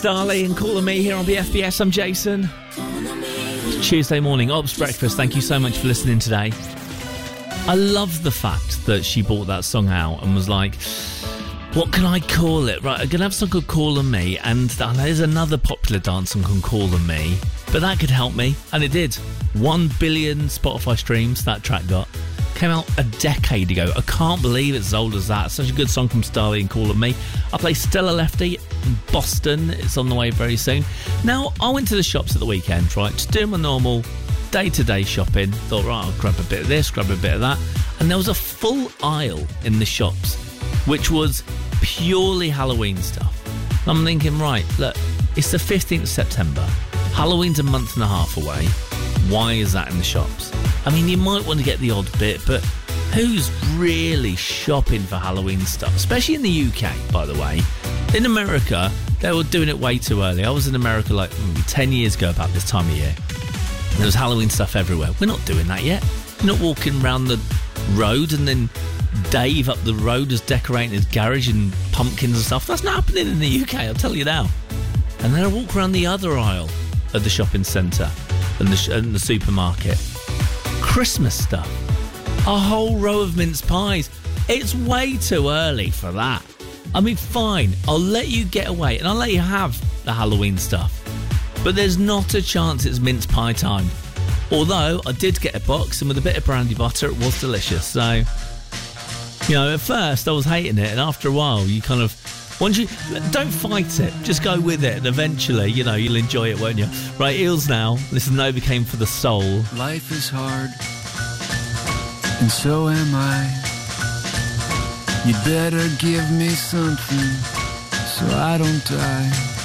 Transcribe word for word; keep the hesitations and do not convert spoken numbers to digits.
Starley and Calling Me here on B F B S. I'm Jason. It's Tuesday morning, Ops Breakfast. Thank you so much for listening today. I love the fact that she brought that song out and was like, what can I call it? Right, I'm going to have a song called Calling Me, and there's another popular dance song called Calling Me, but that could help me, and it did. One billion Spotify streams that track got. Came out a decade ago. I can't believe it's as old as that. Such a good song from Starley and Calling Me. I play Stella Lefty in Boston. It's on the way very soon. Now, I went to the shops at the weekend, right, just doing my normal day-to-day shopping. Thought, right, I'll grab a bit of this, grab a bit of that. And there was a full aisle in the shops, which was purely Halloween stuff. And I'm thinking, right, look, it's the fifteenth of September. Halloween's a month and a half away. Why is that in the shops? I mean, you might want to get the odd bit, but who's really shopping for Halloween stuff? Especially in the U K, by the way. In America, they were doing it way too early. I was in America like maybe ten years ago about this time of year. There was Halloween stuff everywhere. We're not doing that yet. We're not walking around the road and then Dave up the road is decorating his garage and pumpkins and stuff. That's not happening in the U K, I'll tell you now. And then I walk around the other aisle of the shopping centre and the, sh- and the supermarket. Christmas stuff. A whole row of mince pies. It's way too early for that. I mean, fine, I'll let you get away and I'll let you have the Halloween stuff. But there's not a chance it's mince pie time. Although I did get a box, and with a bit of brandy butter, it was delicious. So, you know, at first I was hating it, and after a while, you kind of, once you, don't fight it, just go with it, and eventually, you know, you'll enjoy it, won't you? Right, Eels now. This is Novocaine for the Soul. Life is hard, and so am I. You better give me something so I don't die.